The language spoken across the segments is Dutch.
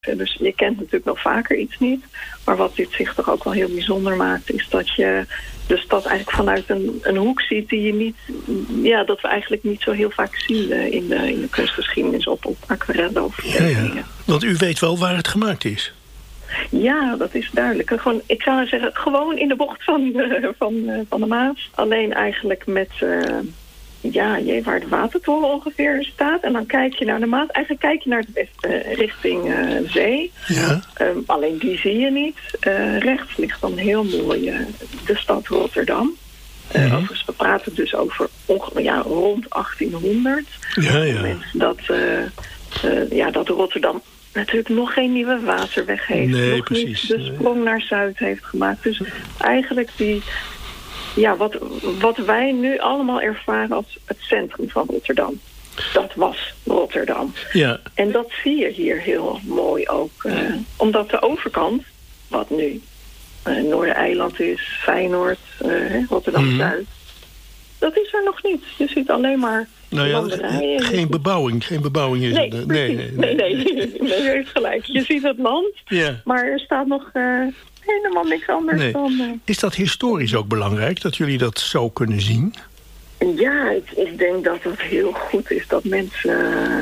Dus je kent natuurlijk nog vaker iets niet. Maar wat dit zich toch ook wel heel bijzonder maakt, is dat je de stad eigenlijk vanuit een hoek ziet die je niet, dat we eigenlijk niet zo heel vaak zien in de kunstgeschiedenis op aquarellen of tekeningen. Ja. Want u weet wel waar het gemaakt is. Ja, dat is duidelijk. Ik zou zeggen, gewoon in de bocht van de Maas. Alleen eigenlijk met waar de watertoren ongeveer staat. En dan kijk je naar de Maas. Eigenlijk kijk je naar het westen, richting zee. Ja. Alleen die zie je niet. Rechts ligt dan heel mooi de stad Rotterdam. Overigens, we praten dus over rond 1800. Dat Rotterdam natuurlijk nog geen nieuwe waterweg heeft. Nee, nog precies. niet de sprong naar Zuid heeft gemaakt. Dus eigenlijk wat wij nu allemaal ervaren als het centrum van Rotterdam. Dat was Rotterdam. Ja. En dat zie je hier heel mooi ook. Omdat de overkant, wat nu Noordereiland is, Feyenoord, Rotterdam-Zuid, dat is er nog niet. Je ziet alleen maar landerijen. Geen bebouwing is er. Nee, u heeft gelijk. Je ziet het land, maar er staat nog helemaal niks anders dan... Is dat historisch ook belangrijk, dat jullie dat zo kunnen zien? Ja, ik denk dat het heel goed is dat mensen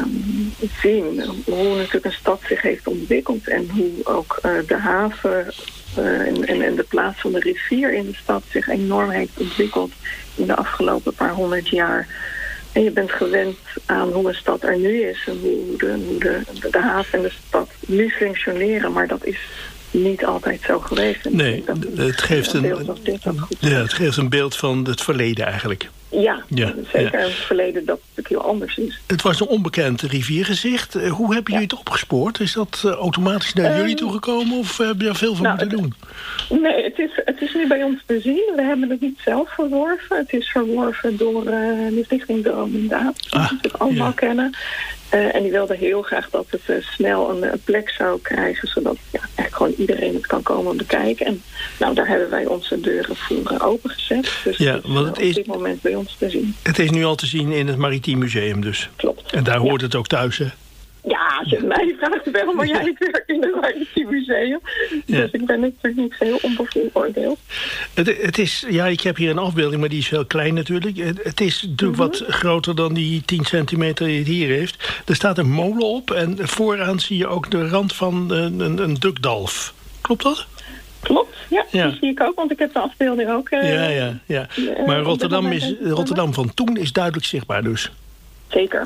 zien hoe natuurlijk een stad zich heeft ontwikkeld en hoe ook de haven en de plaats van de rivier in de stad zich enorm heeft ontwikkeld in de afgelopen paar 100 jaar. En je bent gewend aan hoe een stad er nu is en hoe de haven en de stad nu functioneren, maar dat is niet altijd zo geweest. En het geeft een beeld van het verleden eigenlijk. Ja, zeker. Het verleden dat natuurlijk heel anders is. Het was een onbekend riviergezicht. Hoe hebben jullie het opgespoord? Is dat automatisch naar jullie toegekomen of heb je er veel van moeten doen? Nee, het is nu bij ons te zien. We hebben het niet zelf verworven. Het is verworven door de Stichting Droom inderdaad. Die we natuurlijk allemaal kennen. En die wilde heel graag dat het snel een plek zou krijgen, zodat eigenlijk gewoon iedereen het kan komen bekijken. En daar hebben wij onze deuren voor opengezet. Dus het is op dit moment bij ons te zien. Het is nu al te zien in het Maritiem Museum dus. Klopt. En daar hoort het ook thuis, hè? Ja, als je mij vraagt wel, maar jij werkt in het Maritiem Museum. Dus ik ben natuurlijk niet heel onbevooroordeeld. Het is, ik heb hier een afbeelding, maar die is heel klein natuurlijk. Het is natuurlijk wat groter dan die 10 centimeter die het hier heeft. Er staat een molen op en vooraan zie je ook de rand van een dukdalf. Klopt dat? Klopt, die zie ik ook, want ik heb de afbeelding ook. Maar Rotterdam van toen is duidelijk zichtbaar dus. Zeker.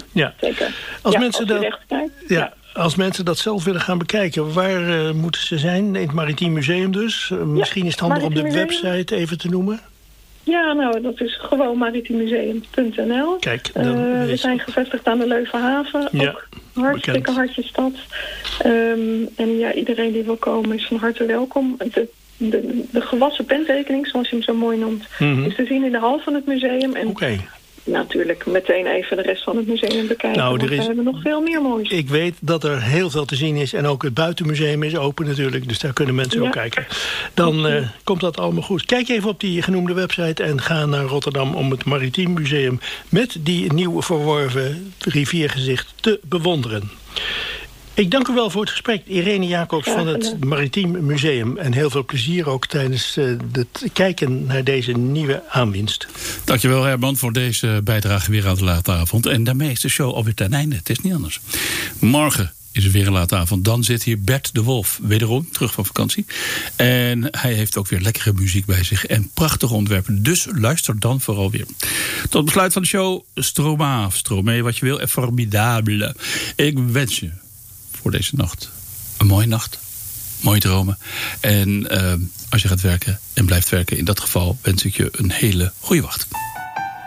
Als mensen dat zelf willen gaan bekijken, waar moeten ze zijn? In het Maritiem Museum dus. Misschien is het handig om de website even te noemen. Ja, dat is gewoon maritimmuseum.nl. Kijk, we zijn gevestigd aan de Leuvenhaven. Ook hartstikke hartje stad. En iedereen die wil komen is van harte welkom. De gewassen pentekening, zoals je hem zo mooi noemt, is te zien in de hal van het museum. En natuurlijk meteen even de rest van het museum bekijken. We hebben nog veel meer moois. Ik weet dat er heel veel te zien is. En ook het buitenmuseum is open natuurlijk. Dus daar kunnen mensen ook kijken. Dan komt dat allemaal goed. Kijk even op die genoemde website en ga naar Rotterdam om het Maritiem Museum met die nieuw verworven riviergezicht te bewonderen. Ik dank u wel voor het gesprek, Irene Jacobs van het Maritiem Museum. En heel veel plezier ook tijdens het kijken naar deze nieuwe aanwinst. Dankjewel Herman voor deze bijdrage weer aan de late avond. En daarmee is de show alweer ten einde. Het is niet anders. Morgen is er weer een late avond. Dan zit hier Bert de Wolf, wederom terug van vakantie. En hij heeft ook weer lekkere muziek bij zich en prachtige ontwerpen. Dus luister dan vooral weer. Tot besluit van de show, stroom af, stroom mee wat je wil. En formidabele. Ik wens je voor deze nacht een mooie nacht, mooie dromen. En als je gaat werken en blijft werken, in dat geval wens ik je een hele goede wacht.